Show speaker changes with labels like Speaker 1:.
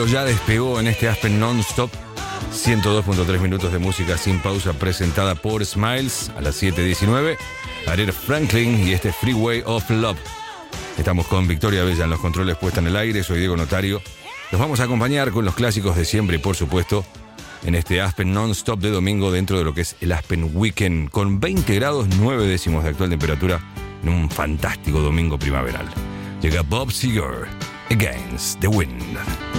Speaker 1: ya despegó en este Aspen Non-Stop. 102.3 minutos de música sin pausa presentada por Smiles a las 7:19. Aretha Franklin y este Freeway of Love. Estamos con Victoria Bella en los controles puesta en el aire. Soy Diego Notario. Los vamos a acompañar con los clásicos de siempre y por supuesto en este Aspen Non-Stop de domingo dentro de lo que es el Aspen Weekend con 20 grados 9 décimos de actual temperatura en un fantástico domingo primaveral. Llega Bob Seger, Against the Wind.